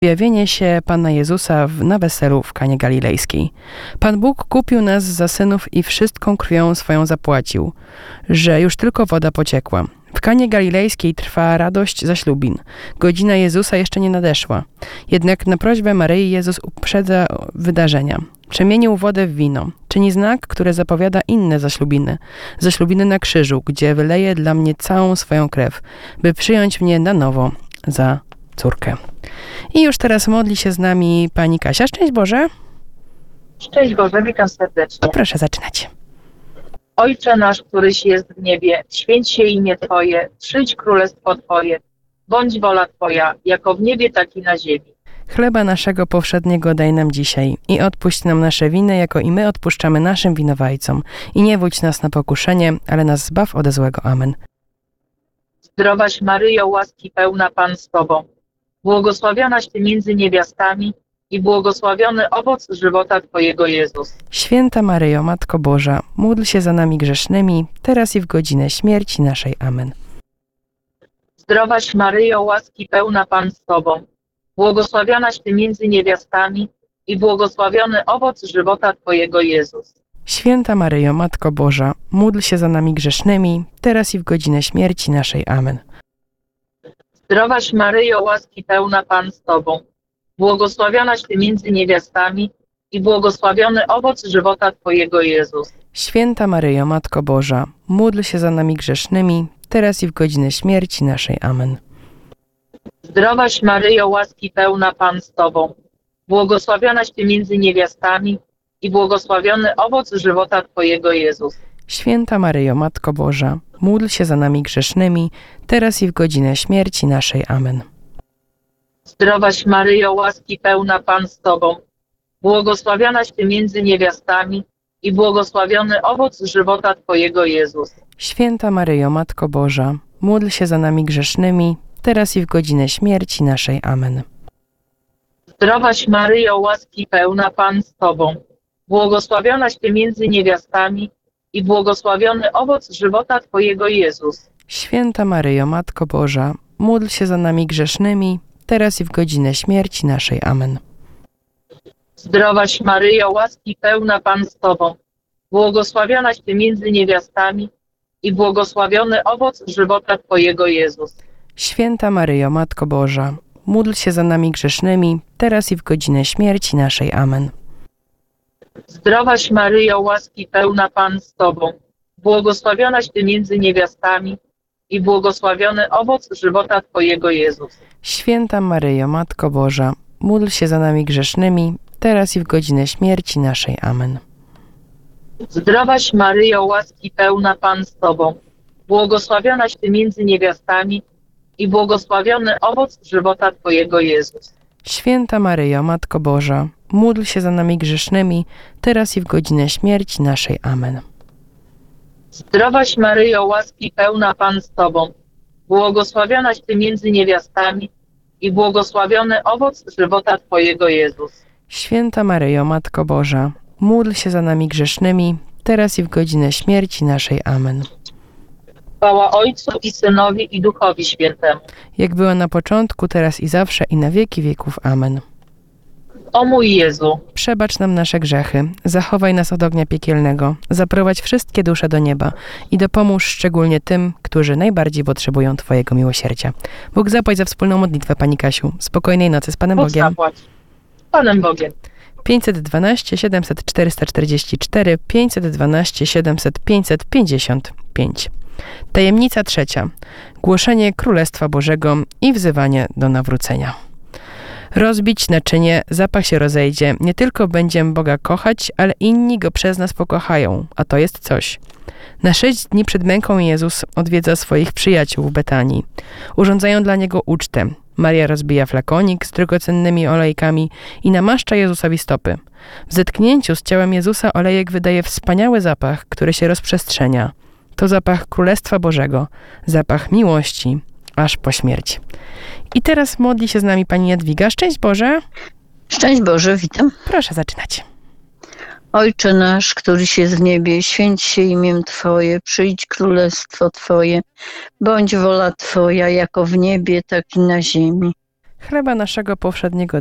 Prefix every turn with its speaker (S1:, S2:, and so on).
S1: Objawienie się Pana Jezusa na weselu w Kanie Galilejskiej. Pan Bóg kupił nas za synów i wszystką krwią swoją zapłacił, że już tylko woda pociekła. W Kanie Galilejskiej trwa radość zaślubin. Godzina Jezusa jeszcze nie nadeszła. Jednak na prośbę Maryi Jezus uprzedza wydarzenia. Przemienił wodę w wino. Czyni znak, który zapowiada inne zaślubiny. Zaślubiny na krzyżu, gdzie wyleje dla mnie całą swoją krew, by przyjąć mnie na nowo za córkę. I już teraz modli się z nami pani Kasia. Szczęść Boże.
S2: Szczęść Boże, witam serdecznie.
S1: Proszę zaczynać.
S2: Ojcze nasz, któryś jest w niebie, święć się imię Twoje, przyjdź królestwo Twoje, bądź wola Twoja, jako w niebie, tak i na ziemi.
S1: Chleba naszego powszedniego daj nam dzisiaj i odpuść nam nasze winy, jako i my odpuszczamy naszym winowajcom. I nie wódź nas na pokuszenie, ale nas zbaw ode złego. Amen.
S2: Zdrowaś Maryjo, łaski pełna Pan z Tobą, błogosławionaś Ty między niewiastami i błogosławiony owoc żywota Twojego Jezus.
S1: Święta Maryjo, Matko Boża, módl się za nami grzesznymi, teraz i w godzinę śmierci naszej. Amen.
S2: Zdrowaś Maryjo, łaski pełna Pan z Tobą, błogosławionaś Ty między niewiastami i błogosławiony owoc żywota Twojego Jezus.
S1: Święta Maryjo, Matko Boża, módl się za nami grzesznymi, teraz i w godzinę śmierci naszej. Amen.
S2: Zdrowaś Maryjo, łaski pełna Pan z Tobą, błogosławionaś Ty między niewiastami i błogosławiony owoc żywota Twojego Jezus.
S1: Święta Maryjo, Matko Boża, módl się za nami grzesznymi, teraz i w godzinę śmierci naszej. Amen.
S2: Zdrowaś Maryjo, łaski pełna Pan z Tobą, błogosławionaś Ty między niewiastami i błogosławiony owoc żywota Twojego Jezus.
S1: Święta Maryjo, Matko Boża, módl się za nami grzesznymi, teraz i w godzinę śmierci naszej. Amen.
S2: Zdrowaś Maryjo, łaski pełna Pan z Tobą, błogosławionaś Ty między niewiastami i błogosławiony owoc żywota Twojego Jezus.
S1: Święta Maryjo, Matko Boża, módl się za nami grzesznymi, teraz i w godzinę śmierci naszej. Amen.
S2: Zdrowaś Maryjo, łaski pełna Pan z Tobą, błogosławionaś Ty między niewiastami i błogosławiony owoc żywota Twojego Jezus.
S1: Święta Maryjo, Matko Boża, módl się za nami grzesznymi, teraz i w godzinę śmierci naszej. Amen.
S2: Zdrowaś Maryjo, łaski pełna Pan z Tobą, błogosławionaś Ty między niewiastami i błogosławiony owoc żywota Twojego Jezus.
S1: Święta Maryjo, Matko Boża, módl się za nami grzesznymi, teraz i w godzinę śmierci naszej. Amen.
S2: Zdrowaś Maryjo, łaski pełna Pan z Tobą, błogosławionaś Ty między niewiastami i błogosławiony owoc żywota Twojego Jezus.
S1: Święta Maryjo, Matko Boża, módl się za nami grzesznymi, teraz i w godzinę śmierci naszej. Amen.
S2: Zdrowaś Maryjo, łaski pełna Pan z Tobą, błogosławionaś Ty między niewiastami i błogosławiony owoc żywota Twojego Jezus.
S1: Święta Maryjo, Matko Boża, módl się za nami grzesznymi, teraz i w godzinę śmierci naszej. Amen.
S2: Zdrowaś Maryjo, łaski pełna Pan z Tobą, błogosławionaś Ty między niewiastami i błogosławiony owoc żywota Twojego Jezus.
S1: Święta Maryjo, Matko Boża, módl się za nami grzesznymi, teraz i w godzinę śmierci naszej. Amen.
S2: Chwała Ojcu i Synowi i Duchowi Świętemu.
S1: Jak była na początku, teraz i zawsze, i na wieki wieków. Amen.
S2: O mój Jezu,
S1: Przebacz nam nasze grzechy, zachowaj nas od ognia piekielnego, zaprowadź wszystkie dusze do nieba i dopomóż szczególnie tym, którzy najbardziej potrzebują Twojego miłosierdzia. Bóg zapłać za wspólną modlitwę, Pani Kasiu. Spokojnej nocy z Panem
S2: Bóg
S1: Bogiem.
S2: zapłać. Z Panem Bogiem.
S1: 512 700 444, 512 700 555. Tajemnica trzecia. Głoszenie Królestwa Bożego i wzywanie do nawrócenia. Rozbić naczynie, zapach się rozejdzie. Nie tylko będziemy Boga kochać, ale inni Go przez nas pokochają, a to jest coś. Na 6 dni przed męką Jezus odwiedza swoich przyjaciół w Betanii. Urządzają dla Niego ucztę. Maria rozbija flakonik z drogocennymi olejkami i namaszcza Jezusowi stopy. W zetknięciu z ciałem Jezusa olejek wydaje wspaniały zapach, który się rozprzestrzenia. To zapach Królestwa Bożego, zapach miłości, aż po śmierć. I teraz modli się z nami pani Jadwiga. Szczęść Boże.
S3: Szczęść Boże, witam.
S1: Proszę zaczynać.
S3: Ojcze nasz, któryś jest w niebie, święć się imię Twoje, przyjdź królestwo Twoje, bądź wola Twoja, jako w niebie, tak i na ziemi.
S1: chleba naszego powszedniego